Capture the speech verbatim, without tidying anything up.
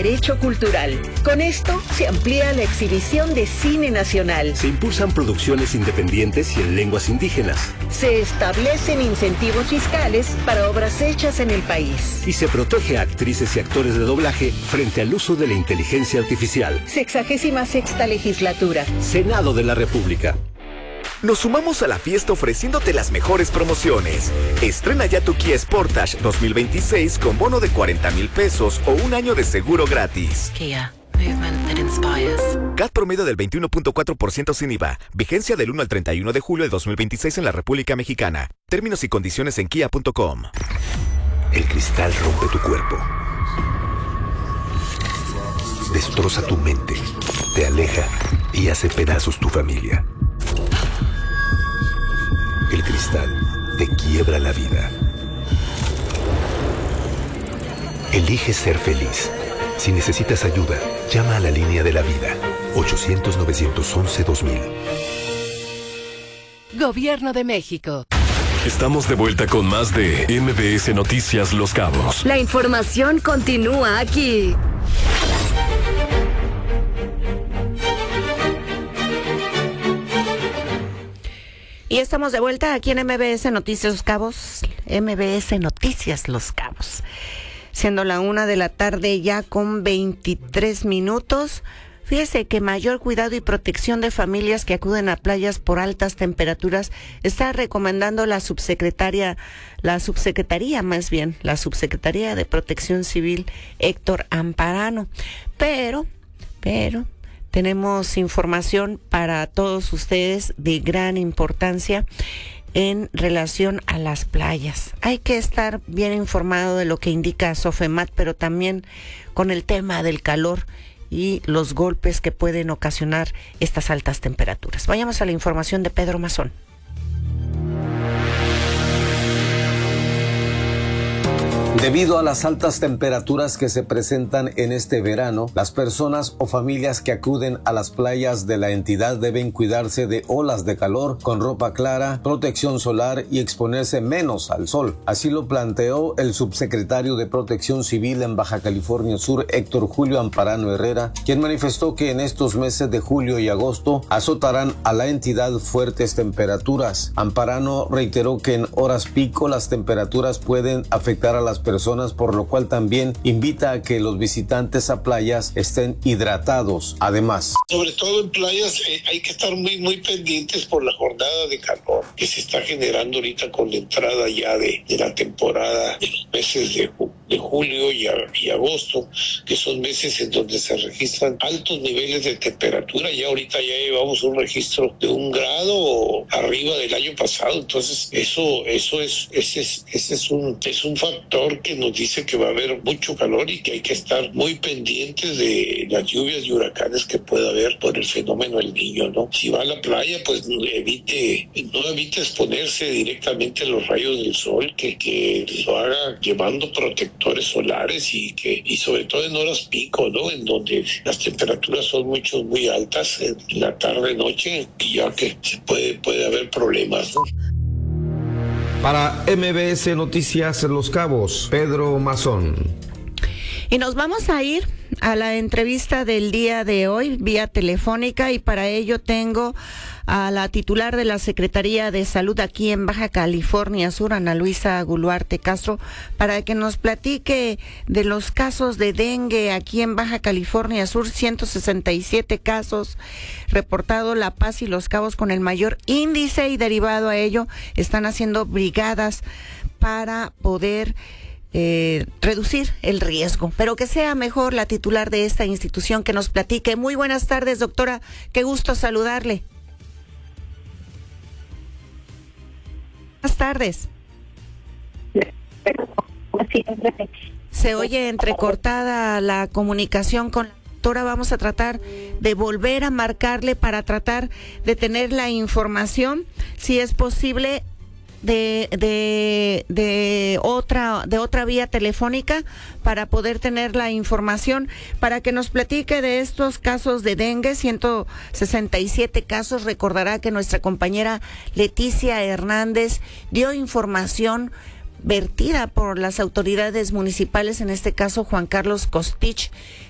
derecho cultural. Con esto se amplía la exhibición de cine nacional. Se impulsan producciones independientes y en lenguas indígenas. Se establecen incentivos fiscales para obras hechas en el país. Y se protege a actrices y actores de doblaje frente al uso de la inteligencia artificial. Sexagésima sexta legislatura. Senado de la República. Nos sumamos a la fiesta ofreciéndote las mejores promociones. Estrena ya tu Kia Sportage dos mil veintiséis con bono de cuarenta mil pesos o un año de seguro gratis. Kia, movement that inspires. C A T promedio del veintiuno punto cuatro por ciento sin I V A. Vigencia del uno al treinta y uno de julio de dos mil veintiséis en la República Mexicana. Términos y condiciones en kia punto com. El cristal rompe tu cuerpo. Destroza tu mente. Te aleja y hace pedazos tu familia. El cristal te quiebra la vida. Elige ser feliz. Si necesitas ayuda, llama a la línea de la vida. ochocientos, novecientos once, dos mil. Gobierno de México. Estamos de vuelta con más de M B S Noticias Los Cabos. La información continúa aquí. Y estamos de vuelta aquí en M B S Noticias Los Cabos, M B S Noticias Los Cabos, siendo la una de la tarde ya con veintitrés minutos. Fíjese que mayor cuidado y protección de familias que acuden a playas por altas temperaturas está recomendando la subsecretaria, la subsecretaría más bien, la subsecretaría de Protección Civil, Héctor Amparano. Pero, pero... tenemos información para todos ustedes de gran importancia en relación a las playas. Hay que estar bien informado de lo que indica Sofemat, pero también con el tema del calor y los golpes que pueden ocasionar estas altas temperaturas. Vayamos a la información de Pedro Mazón. Debido a las altas temperaturas que se presentan en este verano, las personas o familias que acuden a las playas de la entidad deben cuidarse de olas de calor con ropa clara, protección solar y exponerse menos al sol. Así lo planteó el subsecretario de Protección Civil en Baja California Sur, Héctor Julio Amparano Herrera, quien manifestó que en estos meses de julio y agosto azotarán a la entidad fuertes temperaturas. Amparano reiteró que en horas pico las temperaturas pueden afectar a las personas personas, por lo cual también invita a que los visitantes a playas estén hidratados. Además, sobre todo en playas eh, hay que estar muy muy pendientes por la jornada de calor que se está generando ahorita con la entrada ya de, de la temporada de los meses de, de julio y, a, y agosto, que son meses en donde se registran altos niveles de temperatura. Ya ahorita ya llevamos un registro de un grado arriba del año pasado, entonces eso eso es ese es ese es un es un factor que nos dice que va a haber mucho calor y que hay que estar muy pendientes de las lluvias y huracanes que pueda haber por el fenómeno del Niño, ¿no? Si va a la playa, pues evite, no evite exponerse directamente a los rayos del sol, que, que lo haga llevando protectores solares y que y sobre todo en horas pico, ¿no? En donde las temperaturas son mucho, muy altas en la tarde, noche, y ya que se puede, puede haber problemas, ¿no? Para M B S Noticias Los Cabos, Pedro Mazón. Y nos vamos a ir a la entrevista del día de hoy vía telefónica, y para ello tengo a la titular de la Secretaría de Salud aquí en Baja California Sur, Ana Luisa Guluarte Castro, para que nos platique de los casos de dengue aquí en Baja California Sur. Ciento sesenta y siete casos reportado. La Paz y Los Cabos con el mayor índice, y derivado a ello están haciendo brigadas para poder Eh, reducir el riesgo, pero que sea mejor la titular de esta institución que nos platique. Muy buenas tardes, doctora, qué gusto saludarle. Buenas tardes. Se oye entrecortada la comunicación con la doctora. Vamos a tratar de volver a marcarle para tratar de tener la información, si es posible, de de de otra de otra vía telefónica, para poder tener la información, para que nos platique de estos casos de dengue. Ciento sesenta y siete casos. Recordará que nuestra compañera Leticia Hernández dio información vertida por las autoridades municipales, en este caso Juan Carlos Costich,